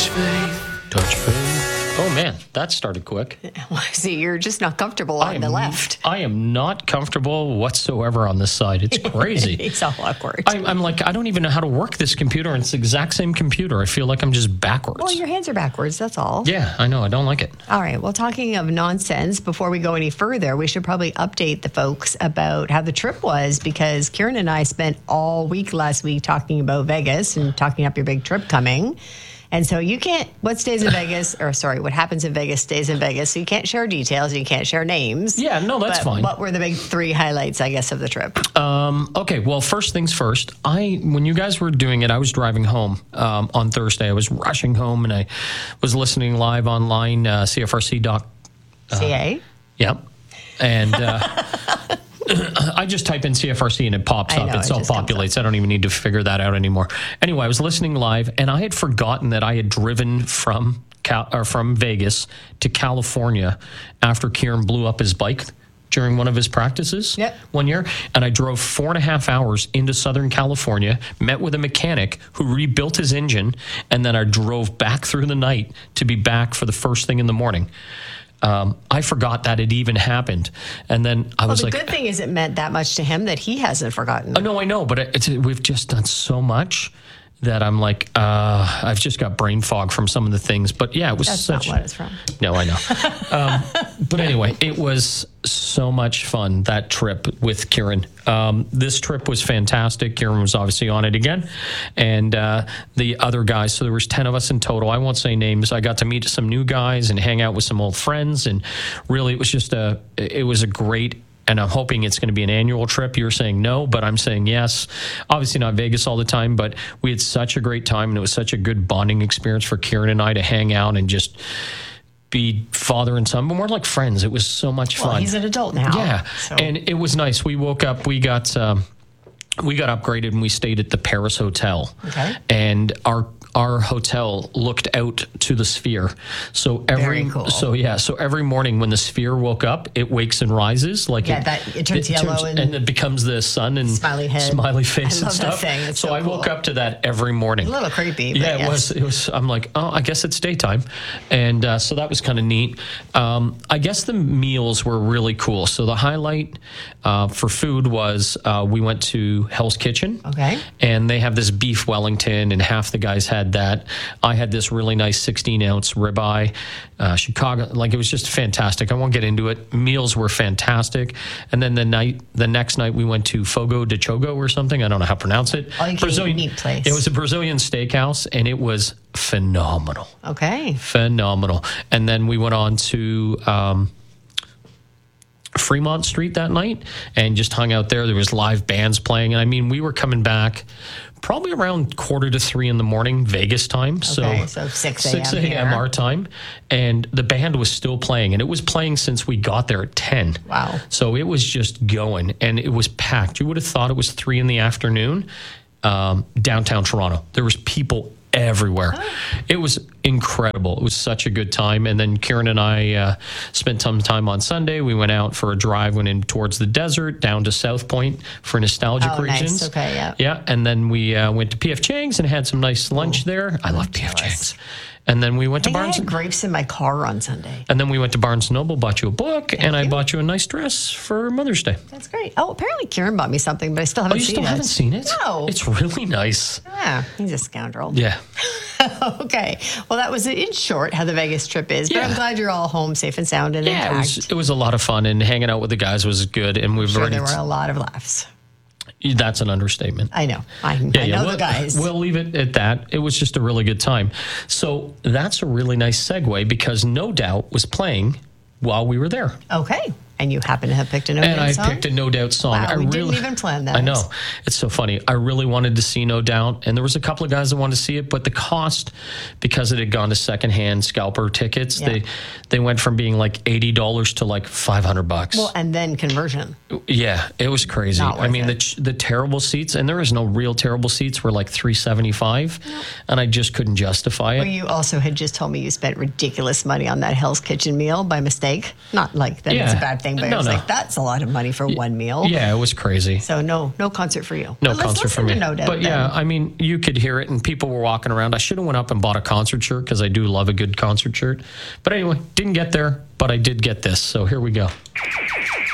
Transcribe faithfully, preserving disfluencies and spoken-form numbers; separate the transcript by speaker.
Speaker 1: Faith. Touch faith. Oh, man, that started quick.
Speaker 2: See, you're just not comfortable on
Speaker 1: am,
Speaker 2: the left.
Speaker 1: I am not comfortable whatsoever on this side. It's crazy.
Speaker 2: It's all awkward.
Speaker 1: I, I'm like, I don't even know how to work this computer, and it's the exact same computer. I feel like I'm just backwards.
Speaker 2: Well, your hands are backwards, that's all.
Speaker 1: Yeah, I know. I don't like it.
Speaker 2: All right. Well, talking of nonsense, before we go any further, we should probably update the folks about how the trip was, because Kieran and I spent all week last week talking about Vegas and talking up your big trip coming. And so you can't, what stays in Vegas, or sorry, what happens in Vegas stays in Vegas. So you can't share details, you can't share names.
Speaker 1: Yeah, no, that's
Speaker 2: but
Speaker 1: fine.
Speaker 2: What were the big three highlights, I guess, of the trip?
Speaker 1: Um, okay, well, first things first. I when you guys were doing it, I was driving home um, on Thursday. I was rushing home, and I was listening live online, uh, C F R C doc. Uh,
Speaker 2: C A?
Speaker 1: Yep. And uh, I just type in C F R C and it pops
Speaker 2: I
Speaker 1: up.
Speaker 2: know,
Speaker 1: it
Speaker 2: it just comes
Speaker 1: self-populates. I don't even need to figure that out anymore. Anyway, I was listening live, and I had forgotten that I had driven from Cal- or from Vegas to California after Kieran blew up his bike during one of his practices
Speaker 2: Yep.
Speaker 1: one year. And I drove four and a half hours into Southern California, met with a mechanic who rebuilt his engine, and then I drove back through the night to be back for the first thing in the morning. Um, I forgot that it even happened. And then I
Speaker 2: Well,
Speaker 1: was
Speaker 2: the
Speaker 1: like,
Speaker 2: good thing is it meant that much to him that he hasn't forgotten.
Speaker 1: oh, no, I know, but it's, we've just done so much that I'm like, uh, I've just got brain fog from some of the things. But yeah, it was
Speaker 2: That's
Speaker 1: such.
Speaker 2: not what it's from.
Speaker 1: No, I know. um, but anyway, it was so much fun, that trip with Kieran. Um, this trip was fantastic. Kieran was obviously on it again. And uh, the other guys, so there was ten of us in total. I won't say names. I got to meet some new guys and hang out with some old friends. And really, it was just a, it was a great, and I'm hoping it's going to be an annual trip. You're saying no, but I'm saying yes. Obviously not Vegas all the time, but we had such a great time, and it was such a good bonding experience for Kieran and I to hang out and just be father and son, but more like friends. It was so much
Speaker 2: Well,
Speaker 1: fun.
Speaker 2: he's an adult now.
Speaker 1: Yeah,
Speaker 2: so.
Speaker 1: and it was nice. We woke up, we got um, we got upgraded, and we stayed at the Paris Hotel.
Speaker 2: Okay.
Speaker 1: And our our hotel looked out to the Sphere. So every
Speaker 2: Very cool.
Speaker 1: so yeah, so every morning when the Sphere woke up, it wakes and rises like
Speaker 2: Yeah,
Speaker 1: it,
Speaker 2: that- it turns yellow and-
Speaker 1: and it becomes the sun and
Speaker 2: Smiley head.
Speaker 1: smiley face
Speaker 2: I
Speaker 1: and
Speaker 2: love that
Speaker 1: stuff.
Speaker 2: thing. It's
Speaker 1: so,
Speaker 2: so
Speaker 1: I woke
Speaker 2: cool.
Speaker 1: up to that every morning.
Speaker 2: A little creepy, but
Speaker 1: Yeah, it
Speaker 2: yes.
Speaker 1: was. It was. I'm like, oh, I guess it's daytime, and uh, so that was kind of neat. Um, I guess the meals were really cool. So the highlight uh, for food was uh, we went to Hell's Kitchen.
Speaker 2: Okay.
Speaker 1: And they have this beef Wellington, and half the guys had that. I had this really nice sixteen ounce ribeye, uh, Chicago. Like, it was just fantastic. I won't get into it. Meals were fantastic. And then the night, the next night, we went to Fogo de Chogo or something. I don't know how to pronounce it.
Speaker 2: All you can eat meat place.
Speaker 1: It was a Brazilian steakhouse, and it was phenomenal.
Speaker 2: Okay.
Speaker 1: Phenomenal. And then we went on to um, Fremont Street that night and just hung out there. There was live bands playing. And I mean, we were coming back probably around quarter to three in the morning, Vegas time.
Speaker 2: Okay,
Speaker 1: so
Speaker 2: so six
Speaker 1: six
Speaker 2: a.m.
Speaker 1: a.m.
Speaker 2: here.
Speaker 1: our time. And the band was still playing. And it was playing since we got there at ten.
Speaker 2: Wow.
Speaker 1: So it was just going. And it was packed. You would have thought it was three in the afternoon um, downtown Toronto. There was people everywhere.
Speaker 2: Oh.
Speaker 1: It was incredible. It was such a good time. And then Kieran and I uh, spent some time on Sunday. We went out for a drive, went in towards the desert, down to South Point for nostalgic
Speaker 2: Oh, nice.
Speaker 1: reasons.
Speaker 2: Okay, yeah.
Speaker 1: Yeah, and then we uh, went to P F Chang's and had some nice lunch there. I love P F
Speaker 2: jealous.
Speaker 1: Chang's. And then we went to
Speaker 2: I think I
Speaker 1: Barnes.
Speaker 2: had grapes in my car on Sunday.
Speaker 1: And then we went to Barnes and Noble, bought you a book, and I
Speaker 2: you.
Speaker 1: bought you a nice dress for Mother's Day.
Speaker 2: That's great. Oh, apparently Kieran bought me something, but I still
Speaker 1: Oh,
Speaker 2: haven't
Speaker 1: you
Speaker 2: seen
Speaker 1: still
Speaker 2: it.
Speaker 1: haven't seen it?
Speaker 2: No.
Speaker 1: It's really nice.
Speaker 2: Yeah, he's a scoundrel.
Speaker 1: Yeah.
Speaker 2: Okay. Well, that was it in short how the Vegas trip is. But
Speaker 1: Yeah.
Speaker 2: I'm glad you're all home safe and sound and
Speaker 1: Yeah, it
Speaker 2: intact.
Speaker 1: was, it was a lot of fun, and hanging out with the guys was good. And we've
Speaker 2: Sure,
Speaker 1: already.
Speaker 2: there were a lot of laughs.
Speaker 1: That's an understatement.
Speaker 2: I know. I,
Speaker 1: Yeah,
Speaker 2: I
Speaker 1: yeah,
Speaker 2: know
Speaker 1: we'll,
Speaker 2: the guys.
Speaker 1: We'll leave it at that. It was just a really good time. So that's a really nice segue, because No Doubt was playing while we were there.
Speaker 2: Okay. And you happen to have picked a No
Speaker 1: And
Speaker 2: Doubt
Speaker 1: I
Speaker 2: song?
Speaker 1: picked a No Doubt song.
Speaker 2: Wow,
Speaker 1: I
Speaker 2: we
Speaker 1: really,
Speaker 2: didn't even plan that.
Speaker 1: I know. It's so funny. I really wanted to see No Doubt, and there was a couple of guys that wanted to see it, but the cost, because it had gone to secondhand scalper tickets,
Speaker 2: Yeah.
Speaker 1: they they went from being like eighty dollars to like five hundred bucks.
Speaker 2: Well, and then conversion.
Speaker 1: Yeah, it was crazy.
Speaker 2: Not
Speaker 1: I
Speaker 2: worth
Speaker 1: mean, the
Speaker 2: it.
Speaker 1: ch- the terrible seats, and there is no real terrible seats, were like three seventy-five, and I just couldn't justify it.
Speaker 2: Well, you also had just told me you spent ridiculous money on that Hell's Kitchen meal by mistake. Not like that it's a bad thing. anything, but
Speaker 1: No,
Speaker 2: I was
Speaker 1: no.
Speaker 2: like, that's a lot of money for one meal.
Speaker 1: Yeah, it was crazy.
Speaker 2: So no, no concert for you.
Speaker 1: No
Speaker 2: But let's
Speaker 1: concert for
Speaker 2: listen
Speaker 1: me.
Speaker 2: to No Doubt
Speaker 1: But yeah,
Speaker 2: then.
Speaker 1: I mean, you could hear it, and people were walking around. I should have went up and bought a concert shirt because I do love a good concert shirt. But anyway, didn't get there, but I did get this. So here we go.